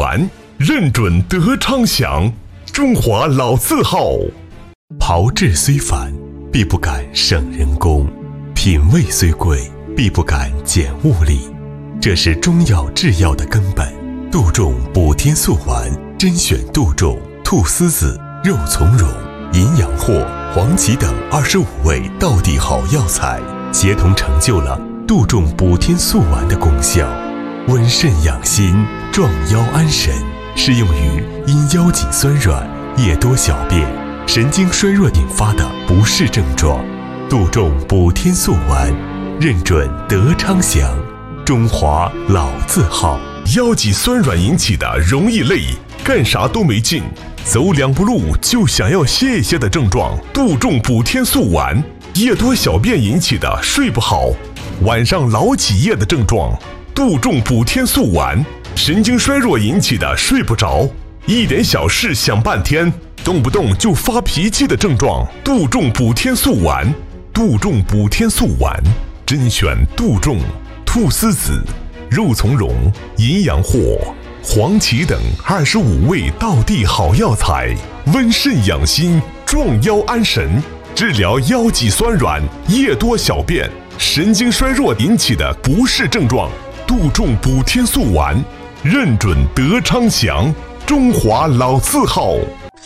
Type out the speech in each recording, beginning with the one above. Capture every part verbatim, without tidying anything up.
丸，认准德昌祥，中华老字号。炮制虽繁，必不敢省人工；品味虽贵，必不敢减物力。这是中药制药的根本。杜仲补天素丸，甄选杜仲、菟丝子、肉苁蓉、银阳藿、黄芪等二十五味道地好药材，协同成就了杜仲补天素丸的功效。温肾养心，壮腰安神，适用于因腰脊酸软、夜多小便、神经衰弱引发的不适症状。杜仲补天素丸，认准德昌祥，中华老字号。腰脊酸软引起的容易累、干啥都没劲、走两步路就想要歇一歇的症状，杜仲补天素丸；夜多小便引起的睡不好、晚上老起夜的症状，杜仲补天素丸；神经衰弱引起的睡不着、一点小事想半天、动不动就发脾气的症状，杜仲补天素丸。杜仲补天素丸，甄选杜仲、菟丝子、肉苁蓉、银阳藿、黄芪等二十五味道地好药材，温肾养心，壮腰安神，治疗腰脊酸软、夜多小便、神经衰弱引起的不适症状。杜仲补天素丸，认准德昌祥，中华老字号。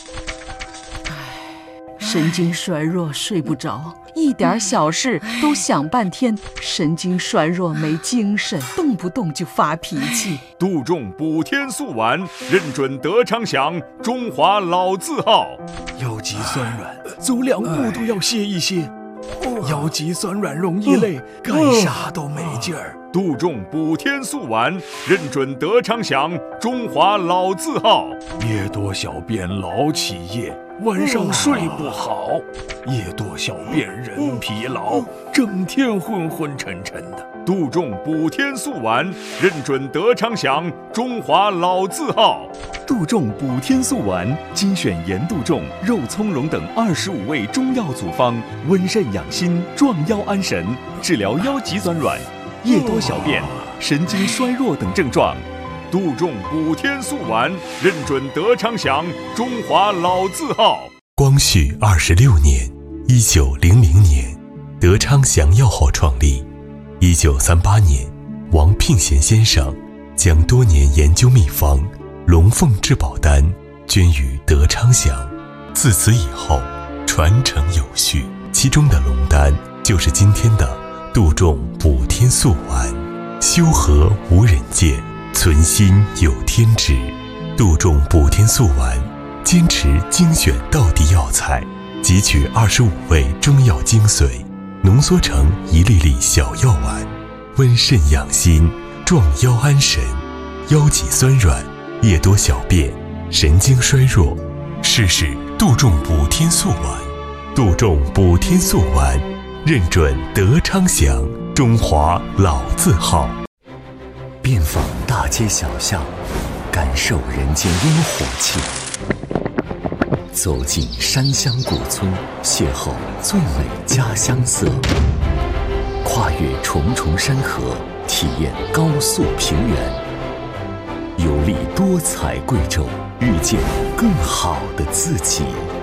神经衰弱睡不着，一点小事都想半天，神经衰弱没精神，动不动就发脾气。 杜仲补天素丸，认准德昌祥，中华老字号。 腰脊酸软，走两步都要歇一歇；腰脊酸软容易累，干啥都没劲儿。 杜仲补天素丸，认准德昌祥，中华老字号。 夜多小便老起夜，晚上睡不好，夜多小便人疲劳，整天昏昏沉沉的。 杜仲补天素丸，认准德昌祥，中华老字号。 杜仲补天素丸，精选盐杜仲、肉苁蓉等二十五味中药组方，温肾养心，壮腰安神，治疗腰脊酸软、夜多小便、神经衰弱等症状。 杜仲补天素丸，认准德昌祥，中华老字号。 光绪二十六年，一九零零年，德昌祥药号创立。一九三八年，王聘贤先生将多年研究秘方龙凤至宝丹捐于德昌祥，自此以后传承有序。其中的龙丹就是今天的杜仲补天素丸。修和无人见，存心有天知。杜仲补天素丸坚持精选道地药材，汲取二十五味中药精髓，浓缩成一粒粒小药丸，温肾养心，壮腰安神。腰脊酸软、夜多小便、神经衰弱，试试杜仲补天素丸。杜仲补天素丸，认准德昌祥，中华老字号。 遍访大街小巷，感受人间烟火气；走进山乡古村，邂逅最美家乡色；跨越重重山河，体验高速平原。游历多彩贵州，遇见更好的自己。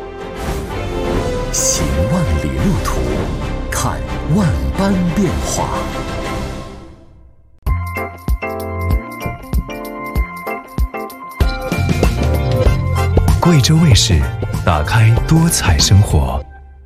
行万里路途，看万般变化。 贵州卫视，打开多彩生活。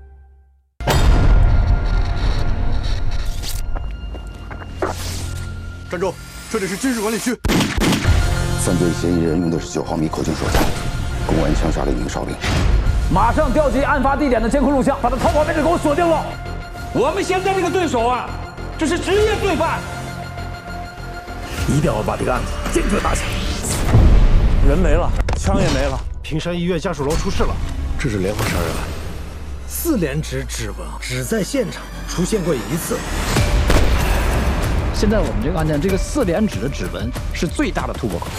站住！这里是军事管理区。 犯罪嫌疑人用的是九毫米口径手枪，公安枪杀了一名哨兵。 马上调集案发地点的监控录像，把他逃跑位置给我锁定了。我们现在这个对手啊，这是职业罪犯，一定要把这个案子坚决打响。人没了，枪也没了。 平山医院家属楼出事了， 这是连环杀人案。 四连指指纹只在现场出现过一次。 现在我们这个案件，这个四连指的指纹是最大的突破口。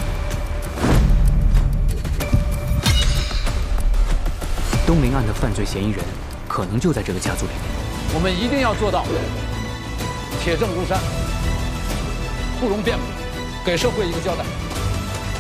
东陵案的犯罪嫌疑人可能就在这个家族里面。 我们一定要做到铁证如山，不容辩驳，给社会一个交代。